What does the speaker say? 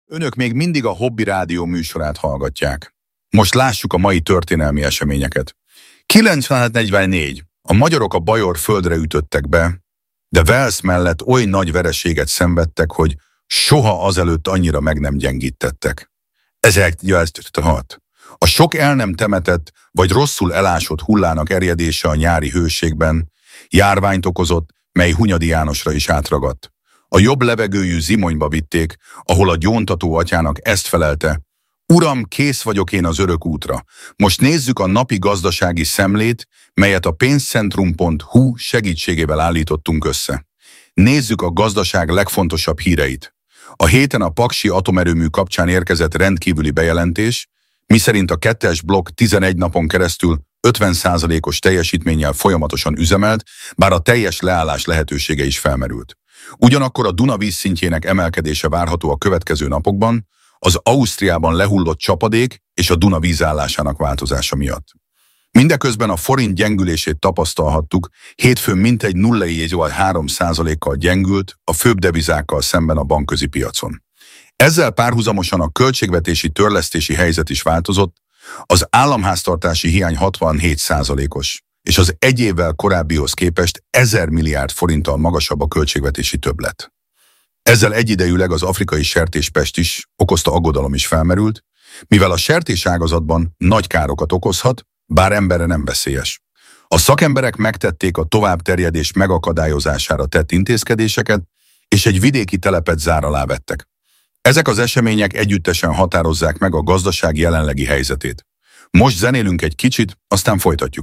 Önök még mindig a Hobby Rádió műsorát hallgatják. Most lássuk a mai történelmi eseményeket. 944. A magyarok a Bajor földre ütöttek be, de Wales mellett oly nagy vereséget szenvedtek, hogy soha azelőtt annyira meg nem gyengítettek. 1806. A sok el nem temetett vagy rosszul elásott hullának erjedése a nyári hőségben járványt okozott, mely Hunyadi Jánosra is átragadt. A jobb levegőjű Zimonyba vitték, ahol a gyóntató atyának ezt felelte: Uram, kész vagyok én az örök útra. Most nézzük a napi gazdasági szemlét, melyet a pénzcentrum.hu segítségével állítottunk össze. Nézzük a gazdaság legfontosabb híreit. A héten a paksi atomerőmű kapcsán érkezett rendkívüli bejelentés, miszerint a 2-es blokk 11 napon keresztül 50%-os teljesítménnyel folyamatosan üzemelt, bár a teljes leállás lehetősége is felmerült. Ugyanakkor a Duna vízszintjének emelkedése várható a következő napokban, az Ausztriában lehullott csapadék és a Duna vízállásának változása miatt. Mindeközben a forint gyengülését tapasztalhattuk, hétfőn mintegy 0,3%-kal gyengült a főbb devizákkal szemben a bankközi piacon. Ezzel párhuzamosan a költségvetési törlesztési helyzet is változott, az államháztartási hiány 67%-os, és az egy évvel korábbihoz képest 1000 milliárd forinttal magasabb a költségvetési többlet. Ezzel egyidejűleg az afrikai sertéspest is okozta aggodalom is felmerült, mivel a sertéságazatban nagy károkat okozhat, bár emberre nem veszélyes. A szakemberek megtették a továbbterjedés megakadályozására tett intézkedéseket, és egy vidéki telepet zár alá vettek. Ezek az események együttesen határozzák meg a gazdaság jelenlegi helyzetét. Most zenélünk egy kicsit, aztán folytatjuk.